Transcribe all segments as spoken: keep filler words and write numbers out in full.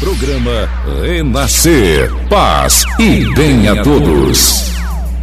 Programa Renascer. Paz e bem a todos.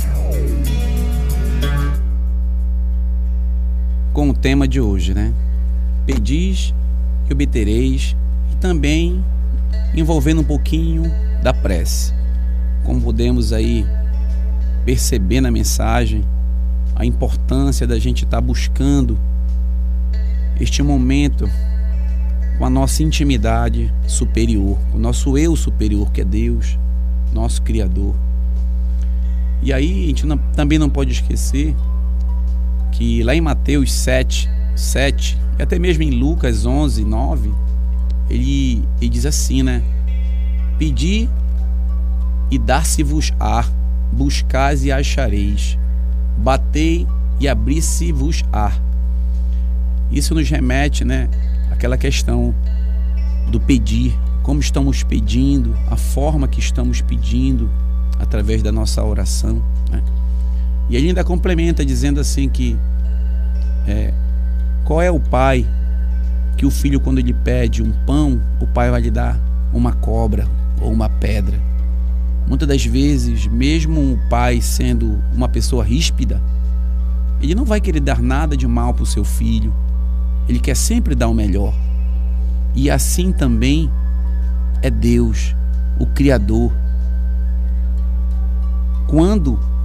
Com o tema de hoje, né? Pedis e obtereis, e também envolvendo um pouquinho da prece. Como podemos aí perceber na mensagem, a importância da gente estar buscando este momento com a nossa intimidade superior, o nosso eu superior, que é Deus, nosso Criador. E aí a gente não, também não pode esquecer que lá em Mateus sete, sete, e até mesmo em Lucas onze, nove, ele, ele diz assim, né? Pedi e dar-se-vos-á, buscais e achareis, batei e abri-se-vos-á. Isso nos remete, né, àquela questão do pedir, como estamos pedindo, a forma que estamos pedindo através da nossa oração, né? E ele ainda complementa dizendo assim que é, qual é o pai que o filho, quando ele pede um pão, o pai vai lhe dar uma cobra ou uma pedra. Muitas das vezes, mesmo o pai sendo uma pessoa ríspida, ele não vai querer dar nada de mal para o seu filho. Ele quer sempre dar o melhor. E assim também é Deus, o Criador. Quando